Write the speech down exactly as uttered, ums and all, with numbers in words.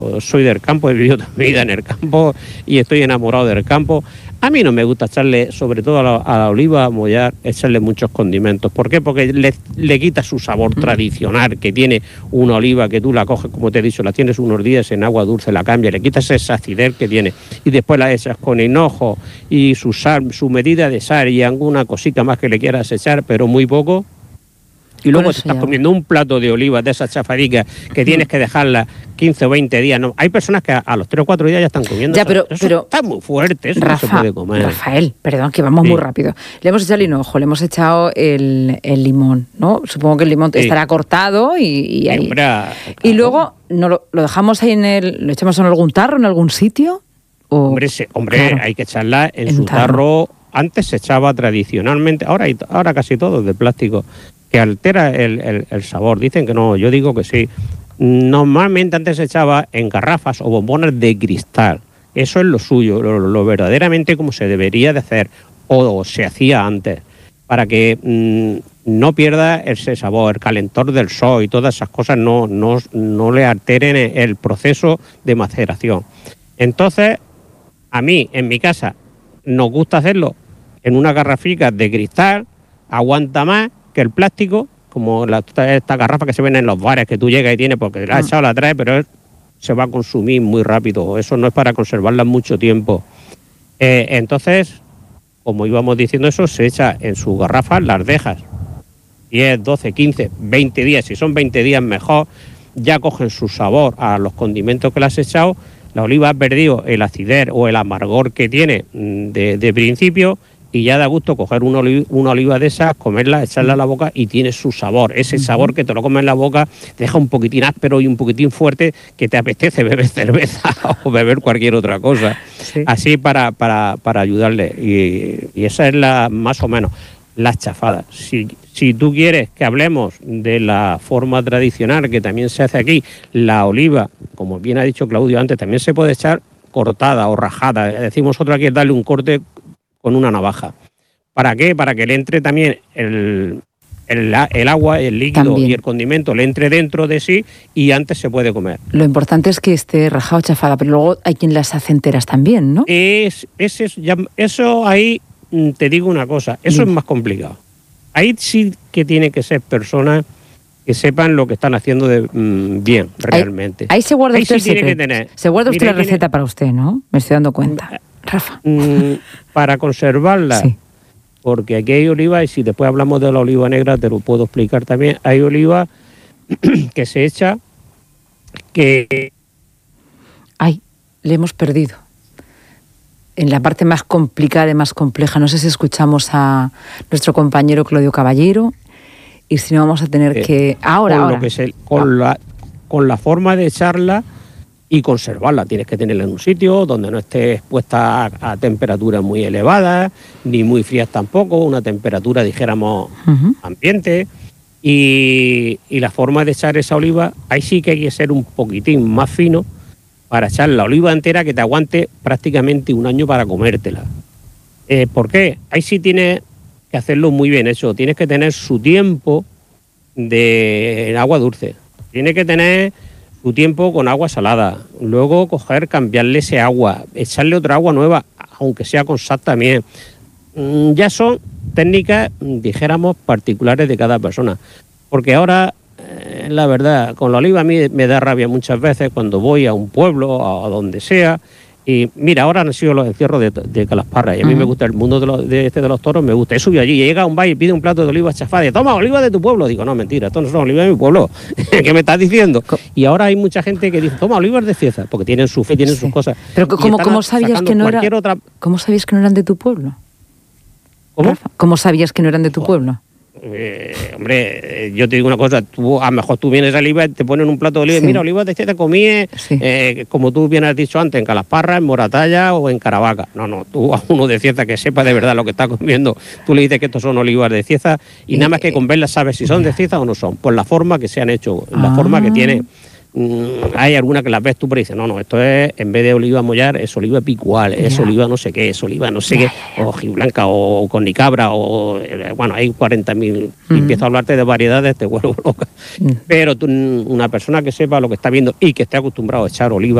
soy del campo, he vivido toda mi vida en el campo y estoy enamorado del campo. A mí no me gusta echarle, sobre todo a la, a la oliva a mollar, echarle muchos condimentos. ¿Por qué? Porque le, le quita su sabor mm. tradicional que tiene una oliva, que tú la coges, como te he dicho, la tienes unos días en agua dulce, la cambias, le quitas esa acidez que tiene y después la echas con hinojo y su sal, su medida de sal y alguna cosita más que le quieras echar, pero muy poco. Y luego te estás ya. comiendo un plato de olivas de esas chafadicas que tienes que dejarla quince o veinte días. No, hay personas que a, a los tres o cuatro días ya están comiendo. Ya, pero, eso pero está muy fuerte, eso Rafa, no se puede comer. Rafael, perdón, que vamos sí. muy rápido. Le hemos echado el hinojo, le hemos echado el, el limón, ¿no? Supongo que el limón sí. estará cortado y, y ahí. Hombre, claro. Y luego no lo, lo dejamos ahí en el... ¿Lo echamos en algún tarro, en algún sitio? O, hombre, se, hombre claro, hay que echarla en, en su tarro. tarro. Antes se echaba tradicionalmente, ahora, ahora casi todo es de plástico, que altera el, el, el sabor. Dicen que no, yo digo que sí. Normalmente antes se echaba en garrafas o bombonas de cristal. Eso es lo suyo, lo, lo verdaderamente como se debería de hacer, o se hacía antes, para que mmm, no pierda ese sabor, el calentor del sol y todas esas cosas no, no, no le alteren el proceso de maceración. Entonces, a mí, en mi casa, nos gusta hacerlo en una garrafica de cristal, aguanta más que el plástico, como la, esta garrafa que se ven en los bares, que tú llegas y tienes, porque la has echado, la traes, pero es, se va a consumir muy rápido. Eso no es para conservarla mucho tiempo. Eh, entonces, como íbamos diciendo eso, se echa en sus garrafas, las dejas diez, doce, quince, veinte días. Si son veinte días mejor, ya cogen su sabor a los condimentos que le has echado. La oliva ha perdido el acidez o el amargor que tiene de, de principio, y ya da gusto coger una oliva, una oliva de esas, comerla, echarla a la boca y tiene su sabor. Ese sabor que te lo comes en la boca te deja un poquitín áspero y un poquitín fuerte que te apetece beber cerveza o beber cualquier otra cosa. Sí. Así para, para, para ayudarle. Y, y esa es la más o menos las chafadas. Si, si tú quieres que hablemos de la forma tradicional que también se hace aquí, la oliva, como bien ha dicho Claudio antes, también se puede echar cortada o rajada. Decimos nosotros aquí es darle un corte con una navaja. ¿Para qué? Para que le entre también el, el, el agua, el líquido también. Y el condimento le entre dentro de sí y antes se puede comer. Lo importante es que esté rajada o chafada, pero luego hay quien las hace enteras también, ¿no? Es, es, es ya, eso ahí te digo una cosa, eso sí. es más complicado. Ahí sí que tiene que ser personas que sepan lo que están haciendo de, mmm, bien, realmente. Ahí, ahí se guarda ahí usted sí el tiene que tener. Se guarda usted Mira, la receta tiene... para usted, ¿no? Me estoy dando cuenta. Rafa. Mm, para conservarla, sí. Porque aquí hay oliva, y si después hablamos de la oliva negra, te lo puedo explicar también. Hay oliva que se echa que... Ay, le hemos perdido. En la parte más complicada y más compleja, no sé si escuchamos a nuestro compañero Claudio Caballero, y si no vamos a tener eh, que... Ahora, con ahora. Lo que se, con, la, con la forma de echarla y conservarla. Tienes que tenerla en un sitio donde no esté expuesta a, a temperaturas muy elevadas, ni muy frías tampoco, una temperatura, dijéramos, uh-huh. ambiente. Y, y la forma de echar esa oliva, ahí sí que hay que ser un poquitín más fino para echar la oliva entera que te aguante prácticamente un año para comértela. Eh, ¿Por qué? Ahí sí tienes que hacerlo muy bien hecho. Tienes que tener su tiempo de agua dulce. Tienes que tener su tiempo con agua salada. Luego coger, cambiarle ese agua, echarle otra agua nueva, aunque sea con sal también. Mm, ya son técnicas, dijéramos, particulares de cada persona. Porque ahora, eh, la verdad, con la oliva a mí me da rabia muchas veces cuando voy a un pueblo, a, a donde sea. Y mira, ahora han sido los encierros de, de Calasparra, y a mí uh-huh. me gusta el mundo de, los, de este de los toros, me gusta. He subido allí y llega a un bar y pide un plato de olivas chafadas, y toma, oliva de tu pueblo. Digo, no, mentira, esto no son olivas de mi pueblo. ¿Qué me estás diciendo? Y ahora hay mucha gente que dice, toma, olivas de Cieza, porque tienen su fe, tienen sí. sus cosas. Pero ¿cómo, ¿cómo sabías que no era, otra... ¿cómo sabías que no eran de tu pueblo? ¿Cómo? ¿Cómo sabías que no eran de tu pueblo? Eh, hombre, yo te digo una cosa, tú, a lo mejor tú vienes a oliva y te ponen un plato de oliva, sí. mira, olivas de Cieza comí, sí. eh, como tú bien has dicho antes, en Calasparra, en Moratalla o en Caravaca. No, no, tú a uno de Cieza que sepa de verdad lo que está comiendo, tú le dices que estos son olivas de Cieza y, y nada más que con verlas sabes si son de Cieza o no son, por la forma que se han hecho, ah. la forma que tienen Mm, hay alguna que las ves tú, pero dices, no, no, esto es, en vez de oliva mollar, es oliva picual, es Ya. oliva no sé qué, es oliva no sé qué, o hojiblanca, o cornicabra, o, eh, bueno, hay cuarenta mil, Mm. empiezo a hablarte de variedades, te vuelvo loca. Mm. Pero tú, una persona que sepa lo que está viendo y que esté acostumbrado a echar oliva